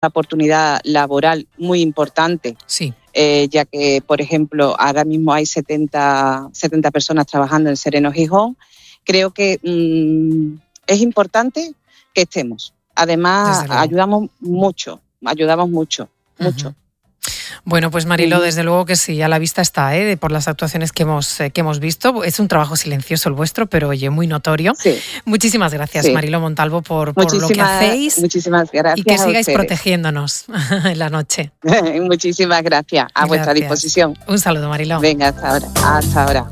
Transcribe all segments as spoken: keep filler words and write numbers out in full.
oportunidad laboral muy importante. Sí. Eh, ya que, por ejemplo, ahora mismo hay setenta, setenta personas trabajando en Sereno Gijón. Creo que mmm, es importante que estemos. Además, ayudamos mucho, ayudamos mucho, uh-huh. mucho. Bueno, pues Mariló, uh-huh. desde luego que sí, a la vista está, ¿eh? por las actuaciones que hemos, eh, que hemos visto. Es un trabajo silencioso el vuestro, pero oye, muy notorio. Sí. Muchísimas gracias, sí. Mariló Montalvo, por, por lo que hacéis. Muchísimas gracias. Y que sigáis protegiéndonos en la noche. Muchísimas gracias. A gracias. vuestra disposición. Un saludo, Mariló. Venga, hasta ahora. Hasta ahora.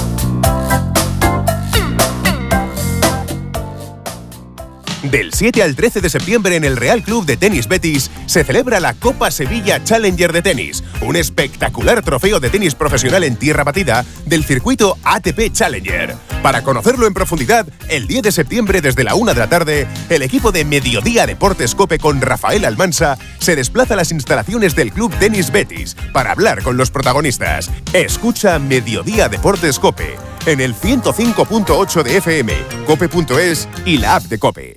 Del siete al trece de septiembre en el Real Club de Tenis Betis se celebra la Copa Sevilla Challenger de Tenis, un espectacular trofeo de tenis profesional en tierra batida del circuito A T P Challenger. Para conocerlo en profundidad, el diez de septiembre desde la una de la tarde, el equipo de Mediodía Deportes COPE con Rafael Almansa se desplaza a las instalaciones del Club Tenis Betis para hablar con los protagonistas. Escucha Mediodía Deportes COPE en el ciento cinco punto ocho de F M, cope punto es y la app de COPE.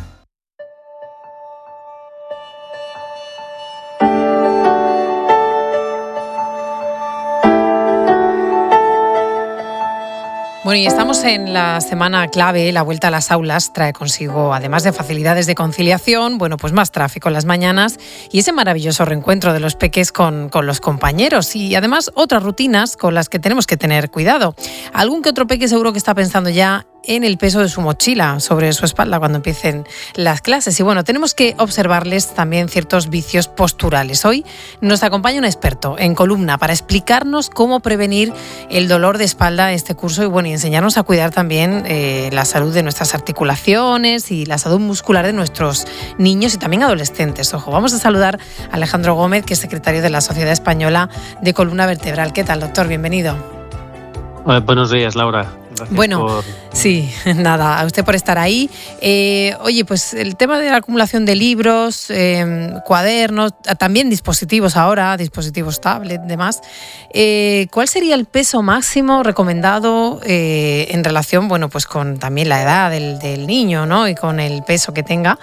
Bueno, y estamos en la semana clave. La vuelta a las aulas trae consigo, además de facilidades de conciliación, bueno, pues más tráfico en las mañanas y ese maravilloso reencuentro de los peques con, con los compañeros y además otras rutinas con las que tenemos que tener cuidado. Algún que otro peque seguro que está pensando ya en el peso de su mochila sobre su espalda cuando empiecen las clases. Y bueno, tenemos que observarles también ciertos vicios posturales. Hoy nos acompaña un experto en columna para explicarnos cómo prevenir el dolor de espalda en este curso y bueno, y enseñarnos a cuidar también eh, la salud de nuestras articulaciones y la salud muscular de nuestros niños y también adolescentes. Ojo, vamos a saludar a Alejandro Gómez, que es secretario de la Sociedad Española de Columna Vertebral. ¿Qué tal, doctor? Bienvenido. Eh, buenos días, Laura. Gracias bueno, por... sí, nada, a usted por estar ahí. Eh, oye, pues el tema de la acumulación de libros, eh, cuadernos, también dispositivos ahora, dispositivos tablet, demás. Eh, ¿Cuál sería el peso máximo recomendado eh, en relación, bueno, pues con también la edad del, del niño, ¿no? Y con el peso que tenga,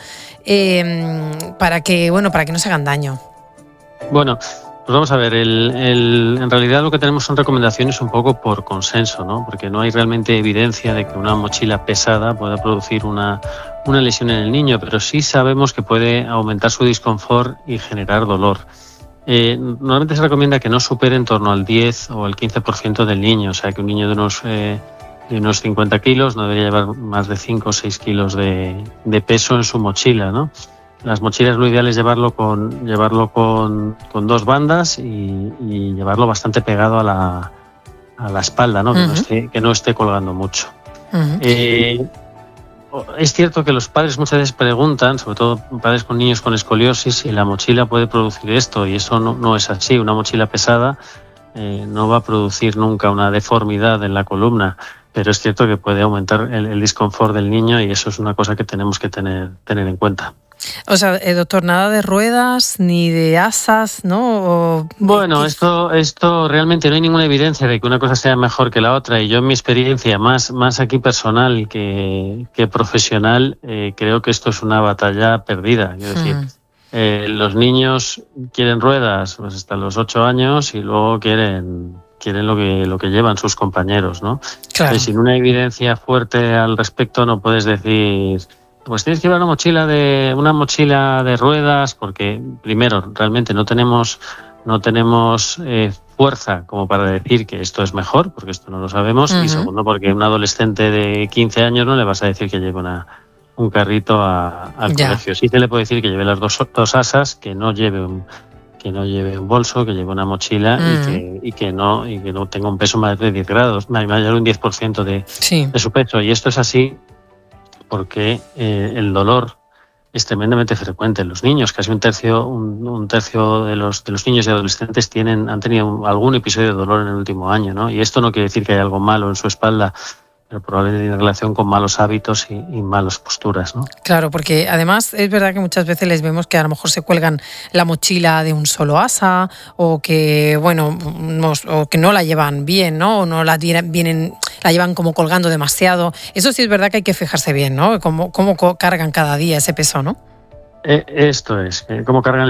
eh, para que, bueno, para que no se hagan daño? Bueno. Pues vamos a ver, el, el, en realidad lo que tenemos son recomendaciones un poco por consenso, ¿no? Porque no hay realmente evidencia de que una mochila pesada pueda producir una, una lesión en el niño, pero sí sabemos que puede aumentar su disconfort y generar dolor. Eh, normalmente se recomienda que no supere en torno al diez o al quince por ciento del niño, o sea que un niño de unos, eh, de unos cincuenta kilos no debería llevar más de cinco o seis kilos de, de peso en su mochila, ¿no? Las mochilas lo ideal es llevarlo con llevarlo con, con dos bandas y, y llevarlo bastante pegado a la, a la espalda, ¿no? Uh-huh. Que no esté, que no esté colgando mucho. Uh-huh. Eh, es cierto que los padres muchas veces preguntan, sobre todo padres con niños con escoliosis, si la mochila puede producir esto, y eso no, no es así. Una mochila pesada eh, no va a producir nunca una deformidad en la columna, pero es cierto que puede aumentar el, el disconfort del niño y eso es una cosa que tenemos que tener, tener en cuenta. O sea, eh, doctor, nada de ruedas ni de asas, ¿no? O... Bueno, esto, esto realmente no hay ninguna evidencia de que una cosa sea mejor que la otra y yo en mi experiencia, más, más aquí personal que, que profesional, eh, creo que esto es una batalla perdida. Es decir, hmm. eh, los niños quieren ruedas pues hasta los ocho años y luego quieren... quieren lo que lo que llevan sus compañeros, ¿no? Claro. Sin una evidencia fuerte al respecto no puedes decir, pues tienes que llevar una mochila de una mochila de ruedas, porque primero realmente no tenemos no tenemos eh, fuerza como para decir que esto es mejor, porque esto no lo sabemos, uh-huh. y segundo porque un adolescente de quince años no le vas a decir que lleve una un carrito a, al ya. colegio. Sí te le puede decir que lleve las dos, dos asas, que no lleve un que no lleve un bolso, que lleve una mochila mm. y, que, y, que no, y que no tenga un peso más de diez grados, mayor de un diez por ciento de, sí. de su peso. Y esto es así porque eh, el dolor es tremendamente frecuente en los niños. Casi un tercio, un, un tercio de los, de los niños y adolescentes tienen, han tenido un, algún episodio de dolor en el último año, ¿no? Y esto no quiere decir que haya algo malo en su espalda, pero probablemente tiene relación con malos hábitos y, y malas posturas, ¿no? Claro, porque además es verdad que muchas veces les vemos que a lo mejor se cuelgan la mochila de un solo asa o que, bueno, no, o que no la llevan bien, ¿no? O no la vienen, la llevan como colgando demasiado. Eso sí es verdad que hay que fijarse bien, ¿no? Cómo, cómo cargan cada día ese peso, ¿no? Eh, esto es, eh, cómo cargan